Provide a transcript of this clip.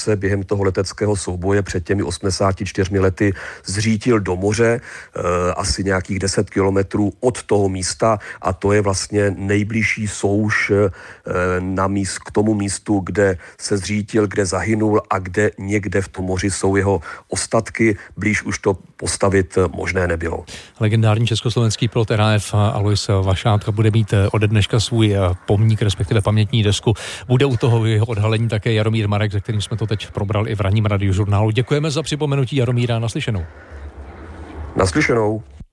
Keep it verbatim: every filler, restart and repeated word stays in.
se během toho leteckého souboje před těmi osmdesáti čtyřmi lety zřítil do moře, asi nějakých deset kilometrů od toho místa, a to je vlastně nejbližší souš na míst, k tomu místu, kde se zřítil, kde zahynul a kde někde v tom moři jsou jeho ostatky. Blíž už to postavit možné nebylo. Legendární československý pilot R A F Alois Vašátka bude mít ode dneška svůj pomník, respektive pamětní desku. Bude u toho jeho odhalení také Jaromír Marek, ze kterým jsme to teď probrali i v ranním radiožurnálu. Děkujeme za připomenutí Jaromíra, naslyšenou. Naslyšenou.